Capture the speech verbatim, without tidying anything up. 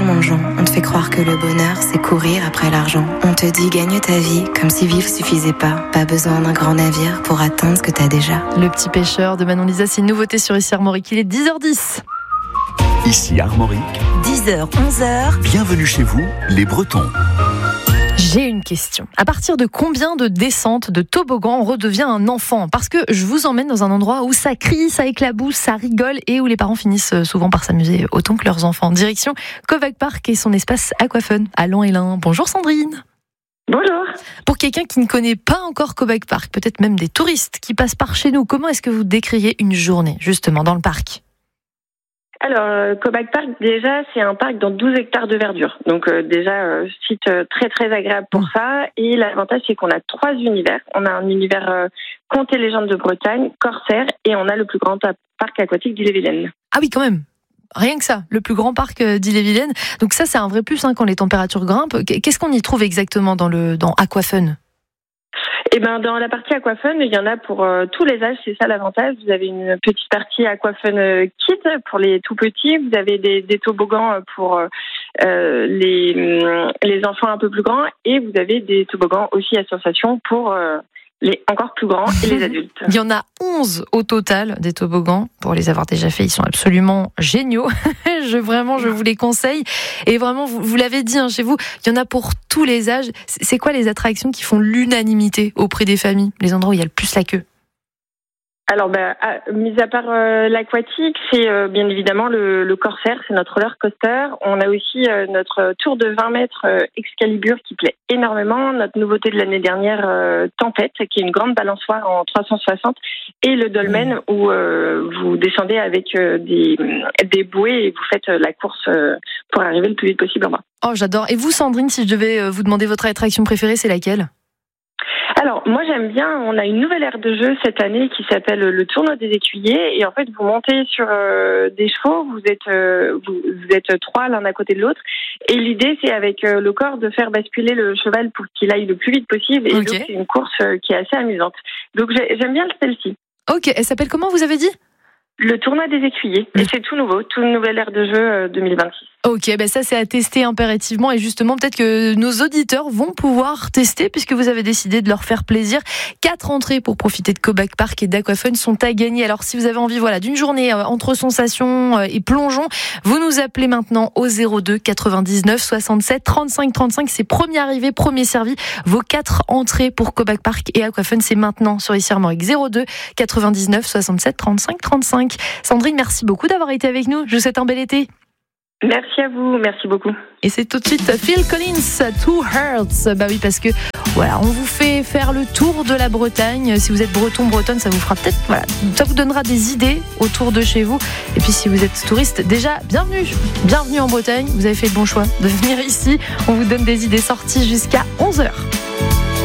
mangeant, on te fait croire que le bonheur, c'est courir après l'argent. On te dit gagne ta vie, comme si vivre suffisait pas. Pas besoin d'un grand navire pour atteindre ce que t'as déjà. Le petit pêcheur de Manon Lisa, c'est une nouveauté sur Ici Armorique. Il est dix heures dix. Ici Armorique, dix heures, onze heures. Bienvenue chez vous, les Bretons. J'ai une question. À partir de combien de descentes de toboggan on redevient un enfant ? Parce que je vous emmène dans un endroit où ça crie, ça éclabousse, ça rigole et où les parents finissent souvent par s'amuser autant que leurs enfants. Direction Kovac Park et son espace Aquafun à Lens-et-Lin. Bonjour Sandrine. Bonjour. Pour quelqu'un qui ne connaît pas encore Kovac Park, peut-être même des touristes qui passent par chez nous, comment est-ce que vous décririez une journée justement dans le parc ? Alors, euh, Kovac Park, déjà, c'est un parc dans douze hectares de verdure. Donc, euh, déjà, euh, site euh, très, très agréable pour ça. Et l'avantage, c'est qu'on a trois univers. On a un univers euh, contes et légendes de Bretagne, corsaire, et on a le plus grand parc aquatique d'Ille-et-Vilaine. Ah oui, quand même. Rien que ça, le plus grand parc d'Ille-et-Vilaine. Donc ça, c'est un vrai plus hein, quand les températures grimpent. Qu'est-ce qu'on y trouve exactement dans, le, dans Aquafun ? Eh ben, dans la partie Aquafun, il y en a pour euh, tous les âges, c'est ça l'avantage. Vous avez une petite partie Aquafun euh, Kids pour les tout petits. Vous avez des, des toboggans pour euh, les, les enfants un peu plus grands. Et vous avez des toboggans aussi à sensation pour euh, les encore plus grands et les adultes. Il y en a onze au total des toboggans. Pour les avoir déjà fait, ils sont absolument géniaux. je, vraiment, je vous les conseille. Et vraiment, vous, vous l'avez dit hein, chez vous, il y en a pour tous les âges. C'est quoi les attractions qui font l'unanimité auprès des familles ? Les endroits où il y a le plus la queue ? Alors, bah, à, mis à part euh, l'aquatique, c'est euh, bien évidemment le, le corsaire, c'est notre roller coaster. On a aussi euh, notre tour de vingt mètres euh, Excalibur qui plaît énormément. Notre nouveauté de l'année dernière, euh, Tempête, qui est une grande balançoire en trois cent soixante. Et le dolmen mmh. où euh, vous descendez avec euh, des, des bouées et vous faites euh, la course euh, pour arriver le plus vite possible en bas. Oh, j'adore. Et vous, Sandrine, si je devais vous demander votre attraction préférée, c'est laquelle ? Alors, moi, j'aime bien, on a une nouvelle aire de jeu cette année qui s'appelle le tournoi des écuyers. Et en fait, vous montez sur euh, des chevaux, vous êtes euh, vous, vous êtes trois l'un à côté de l'autre. Et l'idée, c'est avec euh, le corps de faire basculer le cheval pour qu'il aille le plus vite possible. Et okay. donc, c'est une course euh, qui est assez amusante. Donc, j'aime bien celle-ci. Ok, elle s'appelle comment, vous avez dit ? Le tournoi des écuyers. Et c'est tout nouveau, toute nouvelle ère de jeu euh, deux mille vingt-six. Ok, ben ça c'est à tester impérativement et justement peut-être que nos auditeurs vont pouvoir tester puisque vous avez décidé de leur faire plaisir. Quatre entrées pour profiter de Kovac Park et d'Aquafun sont à gagner. Alors si vous avez envie voilà, d'une journée entre sensations et plongeons, vous nous appelez maintenant au zéro deux quatre-vingt-dix-neuf soixante-sept trente-cinq trente-cinq. C'est premier arrivé, premier servi. Vos quatre entrées pour Kovac Park et Aquafun, c'est maintenant sur Ici Armorique. zéro deux quatre-vingt-dix-neuf soixante-sept trente-cinq trente-cinq. Sandrine, merci beaucoup d'avoir été avec nous. Je vous souhaite un bel été. Merci à vous, merci beaucoup. Et c'est tout de suite Phil Collins, Two Hearts. Bah oui, parce que voilà, on vous fait faire le tour de la Bretagne. Si vous êtes breton, bretonne, ça vous fera peut-être, voilà, ça vous donnera des idées autour de chez vous. Et puis si vous êtes touriste, déjà, bienvenue, bienvenue en Bretagne. Vous avez fait le bon choix de venir ici. On vous donne des idées sorties jusqu'à onze heures.